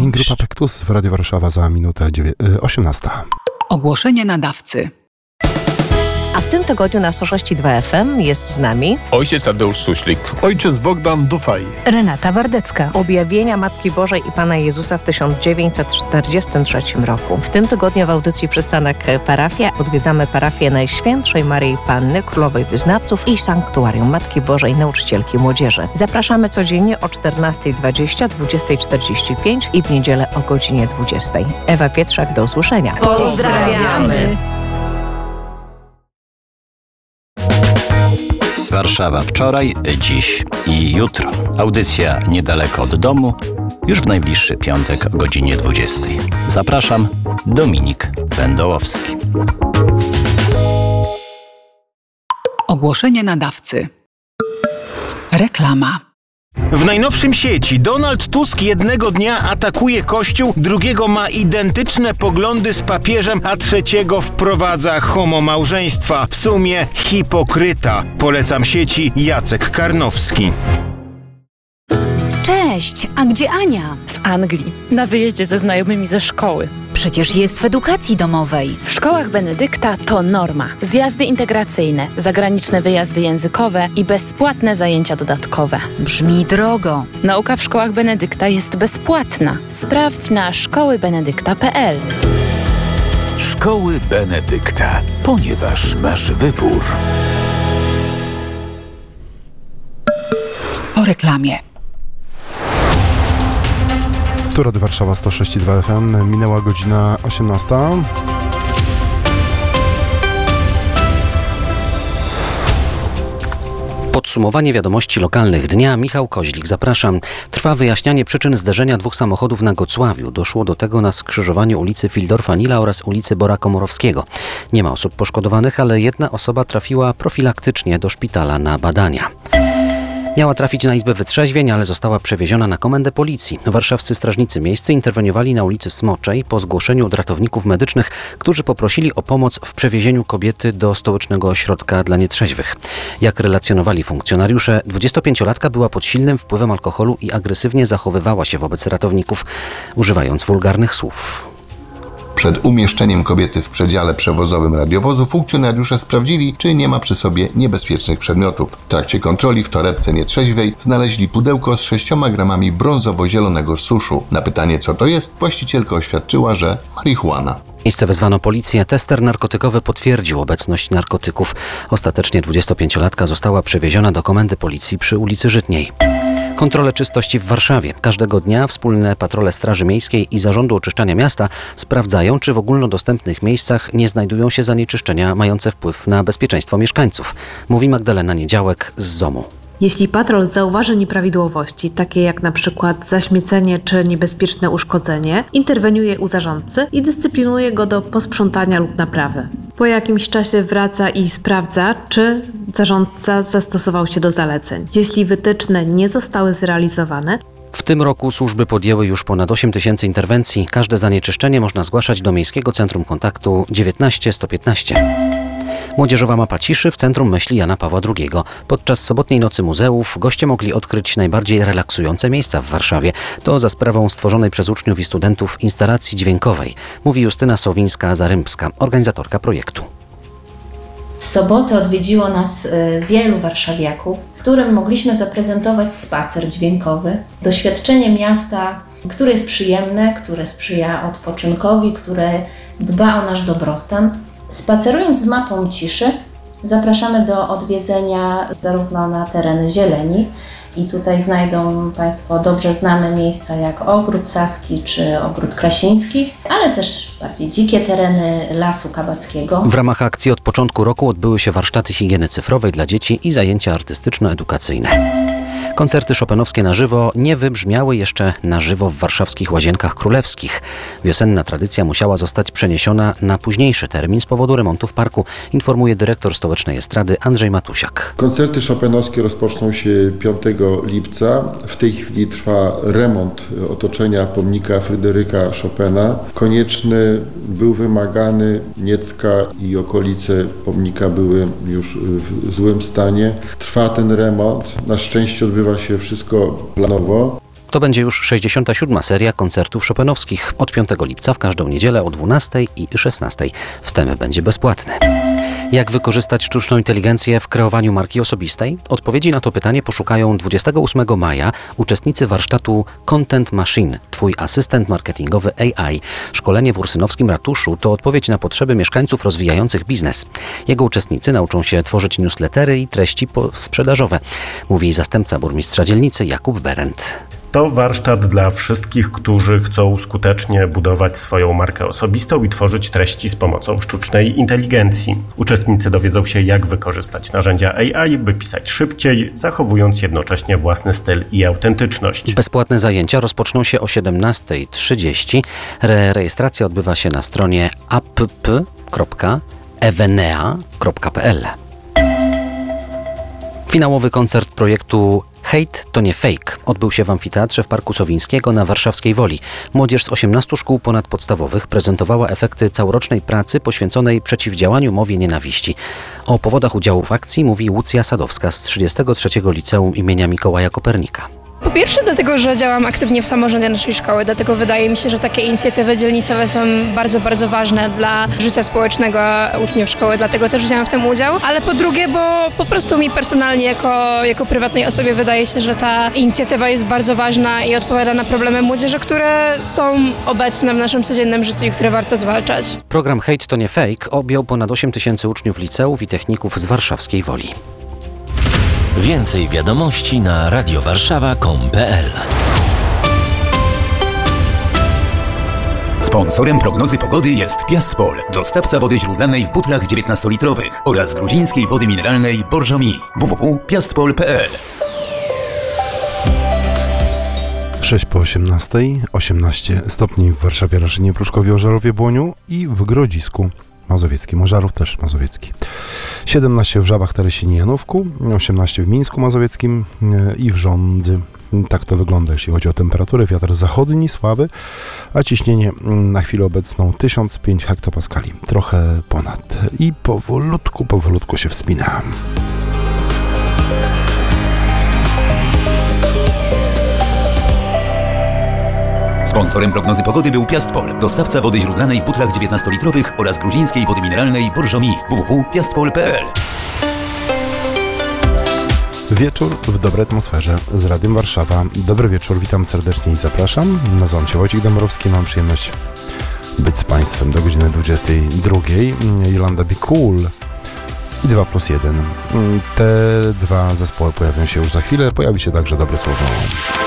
I Grupa Pektus w Radio Warszawa za minutę 18. Ogłoszenie nadawcy. A w tym tygodniu na 106.2 FM jest z nami ojciec Tadeusz Suślik, ojciec Bogdan Dufaj, Renata Wardecka. Objawienia Matki Bożej i Pana Jezusa w 1943 roku. W tym tygodniu w audycji Przystanek Parafia odwiedzamy parafię Najświętszej Maryi Panny, Królowej Wyznawców i Sanktuarium Matki Bożej Nauczycielki Młodzieży. Zapraszamy codziennie o 14:20, 20:45 i w niedzielę o godzinie 20:00. Ewa Pietrzak, do usłyszenia. Pozdrawiamy! Warszawa wczoraj, dziś i jutro. Audycja niedaleko od domu, już w najbliższy piątek o godzinie 20:00. Zapraszam, Dominik Wędołowski. Ogłoszenie nadawcy. Reklama. W najnowszym sieci Donald Tusk jednego dnia atakuje Kościół, drugiego ma identyczne poglądy z papieżem, a trzeciego wprowadza homomałżeństwa. W sumie hipokryta. Polecam sieci Jacek Karnowski. Cześć, a gdzie Ania? W Anglii, na wyjeździe ze znajomymi ze szkoły. Przecież jest w edukacji domowej. W szkołach Benedykta to norma. Zjazdy integracyjne, zagraniczne wyjazdy językowe i bezpłatne zajęcia dodatkowe. Brzmi drogo. Nauka w szkołach Benedykta jest bezpłatna. Sprawdź na szkołybenedykta.pl. Szkoły Benedykta, ponieważ masz wybór. Po reklamie. Tu Radio Warszawa 106.2 FM. Minęła godzina 18. Podsumowanie wiadomości lokalnych dnia. Michał Koźlik, zapraszam. Trwa wyjaśnianie przyczyn zderzenia dwóch samochodów na Gocławiu. Doszło do tego na skrzyżowaniu ulicy Fildorfa-Nila oraz ulicy Bora Komorowskiego. Nie ma osób poszkodowanych, ale jedna osoba trafiła profilaktycznie do szpitala na badania. Miała trafić na izbę wytrzeźwień, ale została przewieziona na komendę policji. Warszawscy strażnicy miejscy interweniowali na ulicy Smoczej po zgłoszeniu od ratowników medycznych, którzy poprosili o pomoc w przewiezieniu kobiety do stołecznego ośrodka dla nietrzeźwych. Jak relacjonowali funkcjonariusze, 25-latka była pod silnym wpływem alkoholu i agresywnie zachowywała się wobec ratowników, używając wulgarnych słów. Przed umieszczeniem kobiety w przedziale przewozowym radiowozu funkcjonariusze sprawdzili, czy nie ma przy sobie niebezpiecznych przedmiotów. W trakcie kontroli w torebce nietrzeźwej znaleźli pudełko z 6 gramami brązowo-zielonego suszu. Na pytanie, co to jest, właścicielka oświadczyła, że marihuana. Miejsce wezwano policję. Tester narkotykowy potwierdził obecność narkotyków. Ostatecznie 25-latka została przewieziona do komendy policji przy ulicy Żytniej. Kontrole czystości w Warszawie. Każdego dnia wspólne patrole Straży Miejskiej i Zarządu Oczyszczania Miasta sprawdzają, czy w ogólnodostępnych miejscach nie znajdują się zanieczyszczenia mające wpływ na bezpieczeństwo mieszkańców. Mówi Magdalena Niedziałek z ZOMU. Jeśli patrol zauważy nieprawidłowości, takie jak na przykład zaśmiecenie czy niebezpieczne uszkodzenie, interweniuje u zarządcy i dyscyplinuje go do posprzątania lub naprawy. Po jakimś czasie wraca i sprawdza, czy zarządca zastosował się do zaleceń. Jeśli wytyczne nie zostały zrealizowane, w tym roku służby podjęły już ponad 8 000 interwencji. Każde zanieczyszczenie można zgłaszać do Miejskiego Centrum Kontaktu 19 115. Młodzieżowa mapa ciszy w Centrum Myśli Jana Pawła II. Podczas sobotniej nocy muzeów goście mogli odkryć najbardziej relaksujące miejsca w Warszawie. To za sprawą stworzonej przez uczniów i studentów instalacji dźwiękowej, mówi Justyna Sowińska-Zarębska, organizatorka projektu. W sobotę odwiedziło nas wielu warszawiaków, którym mogliśmy zaprezentować spacer dźwiękowy, doświadczenie miasta, które jest przyjemne, które sprzyja odpoczynkowi, które dba o nasz dobrostan. Spacerując z mapą ciszy, zapraszamy do odwiedzenia zarówno na tereny zieleni i tutaj znajdą Państwo dobrze znane miejsca jak Ogród Saski czy Ogród Krasiński, ale też bardziej dzikie tereny Lasu Kabackiego. W ramach akcji od początku roku odbyły się warsztaty higieny cyfrowej dla dzieci i zajęcia artystyczno-edukacyjne. Koncerty chopinowskie na żywo nie wybrzmiały jeszcze na żywo w warszawskich Łazienkach Królewskich. Wiosenna tradycja musiała zostać przeniesiona na późniejszy termin z powodu remontu w parku, informuje dyrektor stołecznej estrady Andrzej Matusiak. Koncerty chopinowskie rozpoczną się 5 lipca. W tej chwili trwa remont otoczenia pomnika Fryderyka Chopina. Konieczny był wymagany, Niecka i okolice pomnika były już w złym stanie. Trwa ten remont. Na szczęście odbywa się wszystko planowo. To będzie już 67. seria koncertów chopinowskich. Od 5 lipca w każdą niedzielę o 12 i 16. Wstęp będzie bezpłatny. Jak wykorzystać sztuczną inteligencję w kreowaniu marki osobistej? Odpowiedzi na to pytanie poszukają 28 maja uczestnicy warsztatu Content Machine – Twój asystent marketingowy AI. Szkolenie w Ursynowskim Ratuszu to odpowiedź na potrzeby mieszkańców rozwijających biznes. Jego uczestnicy nauczą się tworzyć newslettery i treści sprzedażowe, mówi zastępca burmistrza dzielnicy Jakub Berendt. To warsztat dla wszystkich, którzy chcą skutecznie budować swoją markę osobistą i tworzyć treści z pomocą sztucznej inteligencji. Uczestnicy dowiedzą się, jak wykorzystać narzędzia AI, by pisać szybciej, zachowując jednocześnie własny styl i autentyczność. Bezpłatne zajęcia rozpoczną się o 17:30. Rejestracja odbywa się na stronie app.evenea.pl. Finałowy koncert projektu Hejt to nie fake odbył się w amfiteatrze w Parku Sowińskiego na warszawskiej Woli. Młodzież z 18 szkół ponadpodstawowych prezentowała efekty całorocznej pracy poświęconej przeciwdziałaniu mowie nienawiści. O powodach udziału w akcji mówi Łucja Sadowska z 33. Liceum imienia Mikołaja Kopernika. Po pierwsze dlatego, że działam aktywnie w samorządzie naszej szkoły, dlatego wydaje mi się, że takie inicjatywy dzielnicowe są bardzo, bardzo ważne dla życia społecznego uczniów szkoły, dlatego też wzięłam w tym udział. Ale po drugie, bo po prostu mi personalnie jako prywatnej osobie wydaje się, że ta inicjatywa jest bardzo ważna i odpowiada na problemy młodzieży, które są obecne w naszym codziennym życiu i które warto zwalczać. Program Hejt to nie fake objął ponad 8 000 uczniów liceów i techników z warszawskiej Woli. Więcej wiadomości na radiowarszawa.com.pl. Sponsorem prognozy pogody jest Piastpol, dostawca wody źródlanej w butlach 19-litrowych oraz gruzińskiej wody mineralnej Borżomi. www.piastpol.pl. 6 po 18, 18 stopni w Warszawie, Raszynie, Pruszkowie, Ożarowie, Błoniu i w Grodzisku Mazowieckim. Ożarów też mazowiecki. 17 w Żabach, Teresynie, Janówku, 18 w Mińsku Mazowieckim i w Żądzy. Tak to wygląda, jeśli chodzi o temperaturę. Wiatr zachodni słaby, a ciśnienie na chwilę obecną 1005 hektopaskali. Trochę ponad. I powolutku się wspinam. Sponsorem prognozy pogody był Piastpol, dostawca wody źródlanej w butlach 19-litrowych oraz gruzińskiej wody mineralnej Borżomi. www.piastpol.pl. Wieczór w dobrej atmosferze z Radiem Warszawa. Dobry wieczór, witam serdecznie i zapraszam. Nazywam się Wojciech Dąbrowski, mam przyjemność być z Państwem do godziny 22. Jolanda Be Cool i 2+1. Te dwa zespoły pojawią się już za chwilę. Pojawi się także Dobre Słowo.